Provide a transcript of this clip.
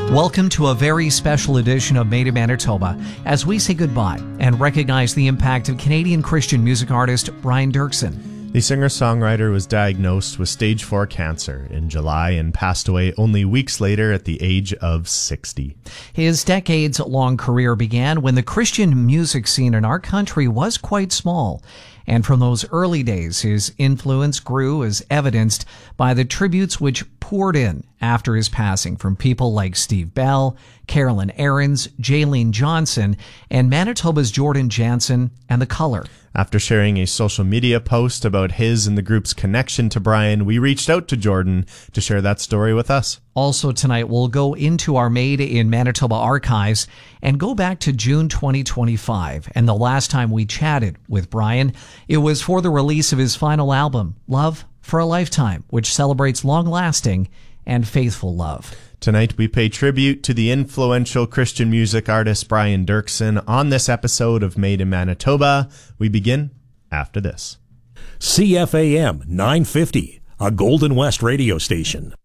Welcome to a very special edition of Made in Manitoba as we say goodbye and recognize the impact of Canadian Christian music artist Brian Dirksen. The singer-songwriter was diagnosed with stage 4 cancer in July and passed away only weeks later at the age of 60. His decades-long career began when the Christian music scene in our country was quite small. And from those early days, his influence grew as evidenced by the tributes which poured in after his passing from people like Steve Bell, Carolyn Aarons, Jaylene Johnson, and Manitoba's Jordan Jansen and The Color. After sharing a social media post about his and the group's connection to Brian, we reached out to Jordan to share that story with us. Also tonight, we'll go into our Made in Manitoba archives and go back to June 2025. And the last time we chatted with Brian, it was for the release of his final album, Love for a Lifetime, which celebrates long-lasting and faithful love. Tonight, we pay tribute to the influential Christian music artist Brian Dirksen on this episode of Made in Manitoba. We begin after this. CFAM 950, a Golden West radio station.